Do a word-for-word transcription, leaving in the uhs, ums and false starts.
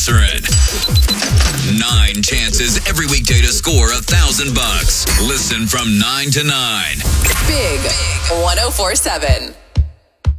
Catherine. Nine chances every weekday to score a thousand bucks. Listen from nine to nine. Big one oh four seven.